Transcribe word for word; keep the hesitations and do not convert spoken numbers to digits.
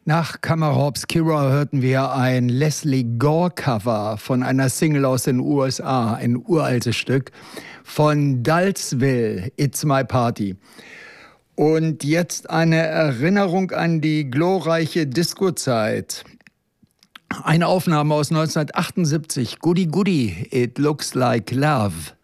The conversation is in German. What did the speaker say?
Nach Camera Obscura hörten wir ein Leslie Gore-Cover von einer Single aus den U S A, ein uraltes Stück von Dulceville, It's My Party. Und jetzt eine Erinnerung an die glorreiche Disco-Zeit. Eine Aufnahme aus neunzehnhundertachtundsiebzig, Goody Goody, It Looks Like Love.